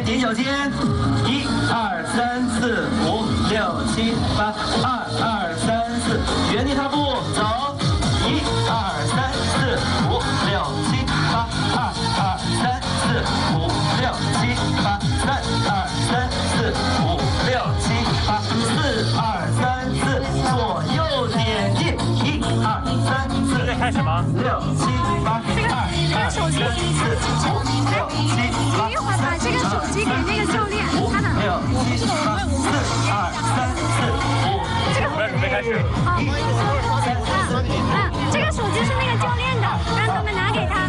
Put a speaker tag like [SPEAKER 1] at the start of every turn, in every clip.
[SPEAKER 1] 点脚尖，1、2、3、4、5、6、7、8，2、2、3、4，原地踏步走，1、2、3、4、5、6、7、8，2、2、3、4、5、6、7、8，3、2、3、4、5、6、7、8，4、2、3、4，左右点地，1、2、3、4，
[SPEAKER 2] 开始吗
[SPEAKER 1] ？6、7、8，2、2、3、4、5、6、7、8。
[SPEAKER 3] 一会儿把这个手机给那个教练，他呢？
[SPEAKER 1] 6、7、8、4、2、3、4、5。
[SPEAKER 2] 我要准备开始。
[SPEAKER 3] 这个手机是那个教练的，让他们拿给他。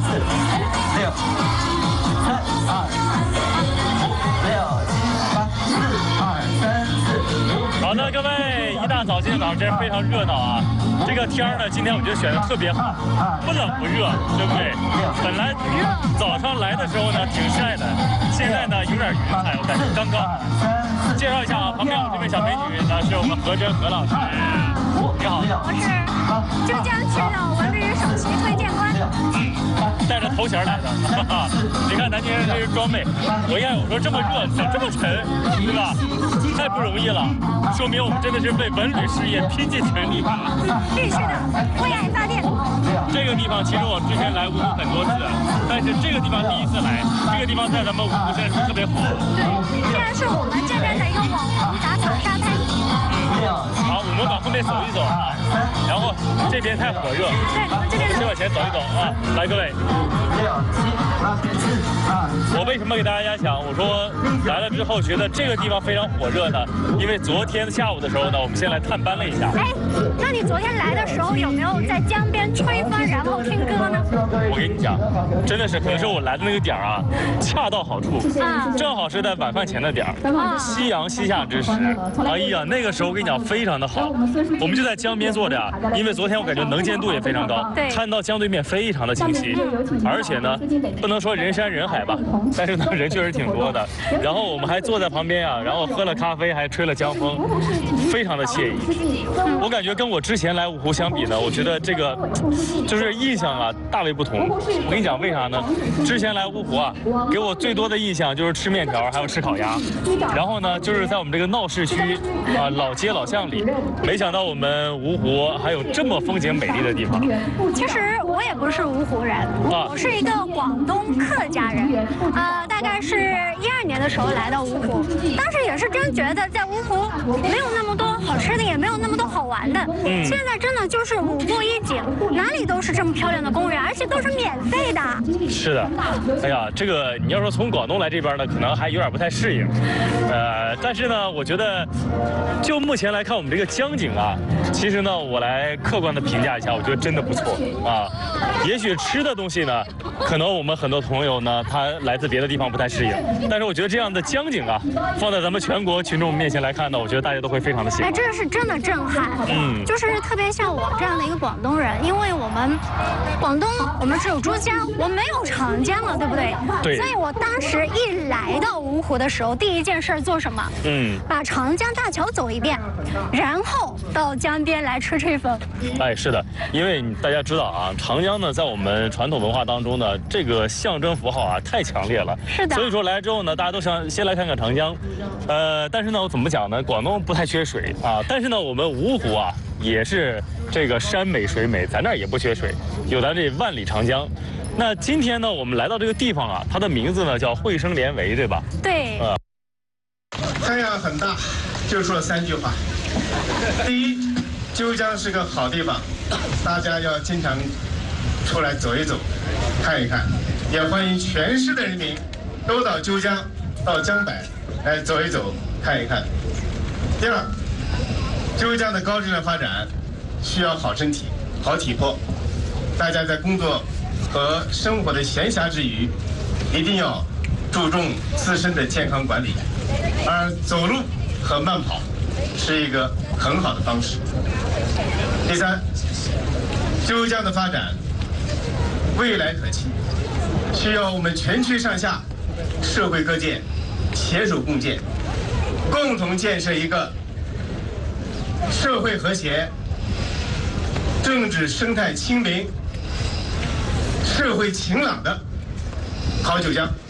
[SPEAKER 1] 6、3、2、5、6、7、8、4、2、3、4、5。
[SPEAKER 2] 好的，各位，一大早今天早上真是非常热闹啊！这个天儿呢，今天我觉得选的特别好，不冷不热，对不对？本来早上来的时候呢挺晒的，现在呢有点云彩，我感觉刚刚。介绍一下啊，旁边我这位小美女呢是我们何真何老师，你好。
[SPEAKER 3] 我是浙江青岛文旅首席推荐官。
[SPEAKER 2] 带着头衔来的，哈哈！你看南京人这是装备，我一看我说这么热，怎么这么沉，对吧？太不容易了，说明我们真的是为文旅事业拼尽全力。
[SPEAKER 3] 必须的，为爱发电。
[SPEAKER 2] 这个地方其实我之前来芜湖很多次，但是这个地方第一次来，这个地方在咱们芜湖现在是特别火。
[SPEAKER 3] 对，现在是我们这边的一个网红打卡沙滩。
[SPEAKER 2] 好，我们往后面走一走啊，然后这边太火热，
[SPEAKER 3] 对，我们这边
[SPEAKER 2] 先往前走一走啊，来各位。我为什么给大家讲？我说来了之后觉得这个地方非常火热呢？因为昨天下午的时候呢，我们先来探班了一下。
[SPEAKER 3] 哎，那你昨天来的时候有没有在江边吹风然后听歌呢？
[SPEAKER 2] 我跟你讲，真的是可能是我来的那个点儿啊，恰到好处，正好是在晚饭前的点儿，夕阳西下之时。哎呀，那个时候我跟你讲非常的好，我们就在江边坐着，因为昨天我感觉能见度也非常高，看到江对面非常的清晰，而且呢，不能说人山人海吧，但是呢人确实挺多的。然后我们还坐在旁边啊，然后喝了咖啡，还吹了江风，非常的惬意。我感觉跟我之前来芜湖相比呢，我觉得这个就是印象啊大为不同。我跟你讲为啥呢？之前来芜湖啊，给我最多的印象就是吃面条，还有吃烤鸭。然后呢，就是在我们这个闹市区啊老街老巷里，没想到我们芜湖还有这么风景美丽的地方。
[SPEAKER 3] 其实我也不是芜湖人，我是一个广东客家人。大概是12年的时候来到芜湖，当时也是真觉得在芜湖没有那么多好吃的，也没有那么多好玩的。现在真的就是五步一景，哪里都是这么漂亮的公园，而且都是免费的。
[SPEAKER 2] 是的，哎呀，这个你要说从广东来这边呢，可能还有点不太适应。但是呢，我觉得就目前来看，我们这个江景啊，其实呢，我来客观的评价一下，我觉得真的不错啊。也许吃的东西呢，可能我们很多朋友呢，他来自别的地方不太适应，但是我觉得这样的江景啊，放在咱们全国群众面前来看呢，我觉得大家都会非常的喜欢。
[SPEAKER 3] 哎，这是真的震撼。就是特别像我这样的一个广东人，因为我们广东我们只有珠江，我没有长江了，对不对？
[SPEAKER 2] 对。
[SPEAKER 3] 所以我当时一来到芜湖的时候，第一件事做什么？把长江大桥走一遍，然后到江边来吹吹风。
[SPEAKER 2] 哎，是的，因为大家知道啊，长江呢，在我们传统文化当中呢，这个象征符号啊太强烈了。
[SPEAKER 3] 是的。
[SPEAKER 2] 所以说来之后呢，大家都想先来看看长江。但是呢，我怎么讲呢？广东不太缺水啊，但是呢，我们芜湖啊也是这个山美水美，咱那儿也不缺水，有咱这万里长江。那今天呢，我们来到这个地方啊，它的名字呢叫惠生莲围，对吧？
[SPEAKER 3] 对。
[SPEAKER 4] 太阳很大，就说3句话。第一，鸠江是个好地方，大家要经常出来走一走，看一看。也欢迎全市的人民都到鸠江、到江北来走一走、看一看。第二，鸠江的高质量发展需要好身体、好体魄，大家在工作和生活的闲暇之余，一定要注重自身的健康管理，而走路和慢跑是一个很好的方式。第三，鸠江的发展未来可期，需要我们全区上下、社会各界携手共建，共同建设一个社会和谐、政治生态清明、社会晴朗的好九江。